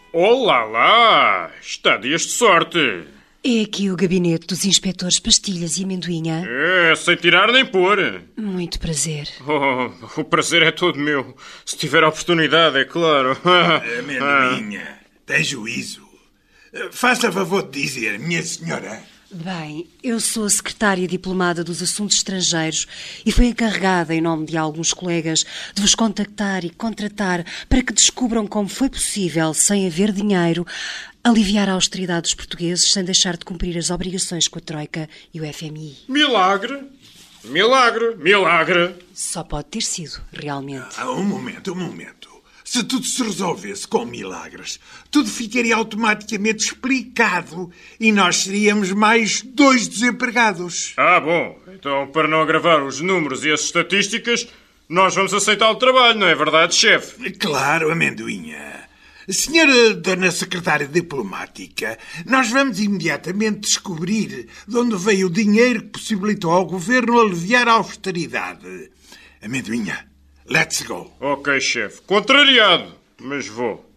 Olá lá! Está dias de sorte! É aqui o gabinete dos inspetores Pastilhas e Amendoinha. É, sem tirar nem pôr. Muito prazer. Oh, o prazer é todo meu. Se tiver oportunidade, é claro. Amendoinha, tem juízo. Faça favor de dizer, minha senhora. Bem, eu sou a secretária diplomada dos Assuntos Estrangeiros e fui encarregada, em nome de alguns colegas, de vos contactar e contratar para que descubram como foi possível, sem haver dinheiro, aliviar a austeridade dos portugueses sem deixar de cumprir as obrigações com a Troika e o FMI. Milagre! Milagre! Milagre! Só pode ter sido, realmente. Um momento. Se tudo se resolvesse com milagres, tudo ficaria automaticamente explicado e nós seríamos mais 2 desempregados. Bom. Então, para não agravar os números e as estatísticas, nós vamos aceitar o trabalho, não é verdade, chefe? Claro, Amendoinha. Senhora Dona Secretária Diplomática, nós vamos imediatamente descobrir de onde veio o dinheiro que possibilitou ao Governo aliviar a austeridade. Amendoinha, let's go. Ok, chefe. Contrariado, mas vou.